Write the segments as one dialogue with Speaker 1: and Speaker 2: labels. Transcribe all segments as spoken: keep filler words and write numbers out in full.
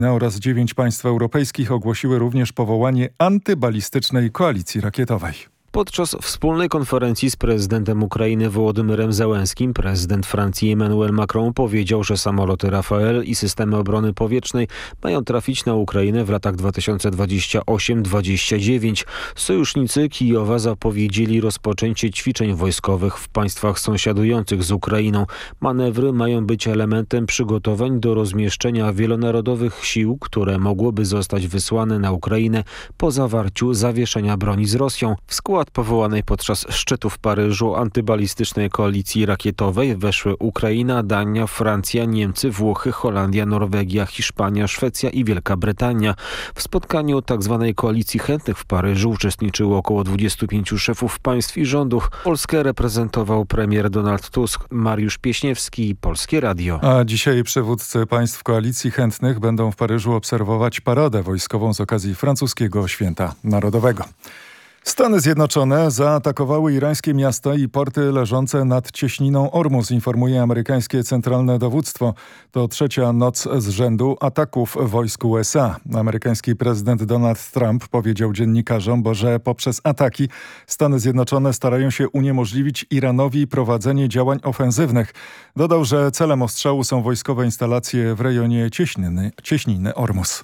Speaker 1: oraz dziewięć państw europejskich ogłosiły również powołanie antybalistycznej koalicji rakietowej.
Speaker 2: Podczas wspólnej konferencji z prezydentem Ukrainy Wołodymyrem Zełenskim prezydent Francji Emmanuel Macron powiedział, że samoloty Rafael i systemy obrony powietrznej mają trafić na Ukrainę w latach dwa tysiące dwudziestym ósmym do dwudziestego dziewiątego. Sojusznicy Kijowa zapowiedzieli rozpoczęcie ćwiczeń wojskowych w państwach sąsiadujących z Ukrainą. Manewry mają być elementem przygotowań do rozmieszczenia wielonarodowych sił, które mogłyby zostać wysłane na Ukrainę po zawarciu zawieszenia broni z Rosją. W skład powołanej podczas szczytu w Paryżu antybalistycznej koalicji rakietowej weszły Ukraina, Dania, Francja, Niemcy, Włochy, Holandia, Norwegia, Hiszpania, Szwecja i Wielka Brytania. W spotkaniu tzw. koalicji chętnych w Paryżu uczestniczyło około dwudziestu pięciu szefów państw i rządów. Polskę reprezentował premier Donald Tusk. Mariusz Pieśniewski, Polskie Radio.
Speaker 1: A dzisiaj przywódcy państw koalicji chętnych będą w Paryżu obserwować paradę wojskową z okazji francuskiego Święta Narodowego. Stany Zjednoczone zaatakowały irańskie miasta i porty leżące nad cieśniną Ormus, informuje amerykańskie Centralne Dowództwo. To trzecia noc z rzędu ataków wojsk U S A. Amerykański prezydent Donald Trump powiedział dziennikarzom, bo że poprzez ataki Stany Zjednoczone starają się uniemożliwić Iranowi prowadzenie działań ofensywnych. Dodał, że celem ostrzału są wojskowe instalacje w rejonie cieśniny, cieśniny Ormus.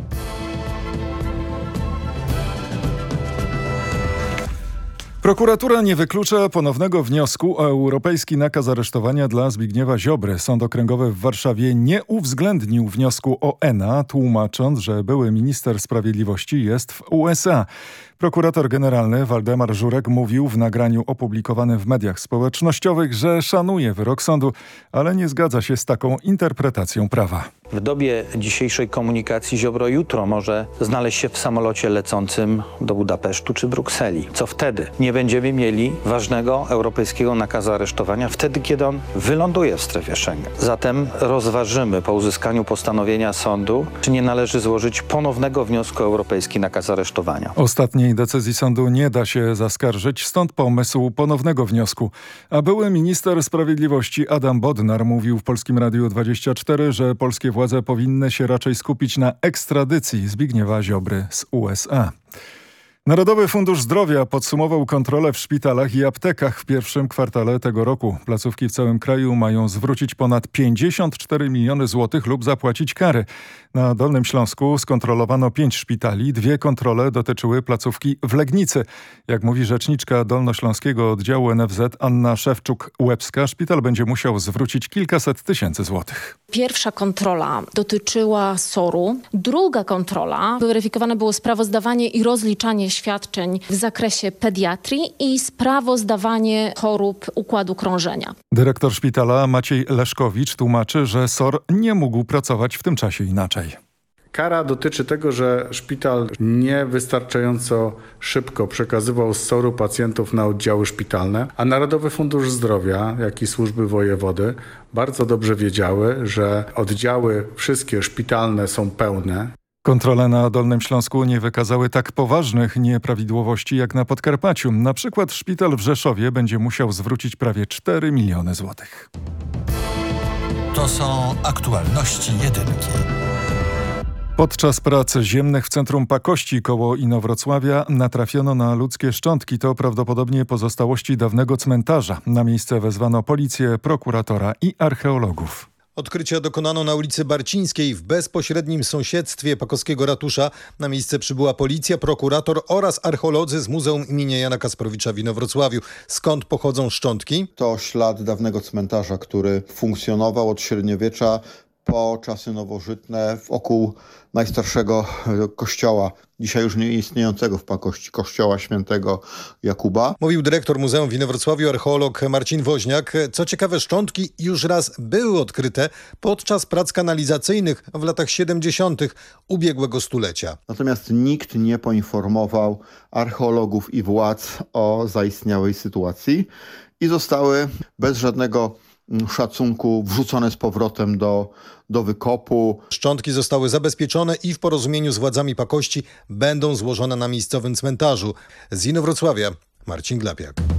Speaker 1: Prokuratura nie wyklucza ponownego wniosku o europejski nakaz aresztowania dla Zbigniewa Ziobry. Sąd Okręgowy w Warszawie nie uwzględnił wniosku o E N A, tłumacząc, że były minister sprawiedliwości jest w U S A. Prokurator generalny Waldemar Żurek mówił w nagraniu opublikowanym w mediach społecznościowych, że szanuje wyrok sądu, ale nie zgadza się z taką interpretacją prawa.
Speaker 3: W dobie dzisiejszej komunikacji Ziobro jutro może znaleźć się w samolocie lecącym do Budapesztu czy Brukseli. Co wtedy? Nie będziemy mieli ważnego europejskiego nakazu aresztowania wtedy, kiedy on wyląduje w strefie Schengen. Zatem rozważymy po uzyskaniu postanowienia sądu, czy nie należy złożyć ponownego wniosku o europejski nakaz aresztowania.
Speaker 1: Ostatniej decyzji sądu nie da się zaskarżyć, stąd pomysł ponownego wniosku. A były minister sprawiedliwości Adam Bodnar mówił w Polskim Radiu dwadzieścia cztery, że polskie władze powinny się raczej skupić na ekstradycji Zbigniewa Ziobry z U S A. Narodowy Fundusz Zdrowia podsumował kontrolę w szpitalach i aptekach w pierwszym kwartale tego roku. Placówki w całym kraju mają zwrócić ponad pięćdziesiąt cztery miliony złotych lub zapłacić kary. Na Dolnym Śląsku skontrolowano pięć szpitali. Dwie kontrole dotyczyły placówki w Legnicy. Jak mówi rzeczniczka dolnośląskiego oddziału N F Z Anna Szewczuk-Łebska, szpital będzie musiał zwrócić kilkaset tysięcy złotych.
Speaker 4: Pierwsza kontrola dotyczyła soru. Druga kontrola, weryfikowane było sprawozdawanie i rozliczanie świadczeń w zakresie pediatrii i sprawozdawanie chorób układu krążenia.
Speaker 1: Dyrektor szpitala Maciej Leszkowicz tłumaczy, że S O R nie mógł pracować w tym czasie inaczej.
Speaker 5: Kara dotyczy tego, że szpital niewystarczająco szybko przekazywał z S O R-u pacjentów na oddziały szpitalne, a Narodowy Fundusz Zdrowia, jak i służby wojewody bardzo dobrze wiedziały, że oddziały wszystkie szpitalne są pełne.
Speaker 1: Kontrole na Dolnym Śląsku nie wykazały tak poważnych nieprawidłowości jak na Podkarpaciu. Na przykład szpital w Rzeszowie będzie musiał zwrócić prawie cztery miliony złotych.
Speaker 6: To są aktualności jedynki.
Speaker 1: Podczas prac ziemnych w centrum Pakości koło Inowrocławia natrafiono na ludzkie szczątki. To prawdopodobnie pozostałości dawnego cmentarza. Na miejsce wezwano policję, prokuratora i archeologów.
Speaker 7: Odkrycia dokonano na ulicy Barcińskiej w bezpośrednim sąsiedztwie pakowskiego ratusza. Na miejsce przybyła policja, prokurator oraz archeolodzy z Muzeum imienia Jana Kasprowicza w Inowrocławiu. Skąd pochodzą szczątki?
Speaker 8: To ślad dawnego cmentarza, który funkcjonował od średniowiecza po czasy nowożytne wokół najstarszego kościoła, dzisiaj już nie istniejącego w Pakości, kościoła świętego Jakuba.
Speaker 7: Mówił dyrektor Muzeum w Inowrocławiu, archeolog Marcin Woźniak. Co ciekawe, szczątki już raz były odkryte podczas prac kanalizacyjnych w latach siedemdziesiątych ubiegłego stulecia.
Speaker 8: Natomiast nikt nie poinformował archeologów i władz o zaistniałej sytuacji i zostały bez żadnego szacunku wrzucone z powrotem do, do wykopu.
Speaker 7: Szczątki zostały zabezpieczone i w porozumieniu z władzami Pakości będą złożone na miejscowym cmentarzu. Z Inowrocławia Marcin Glapiak.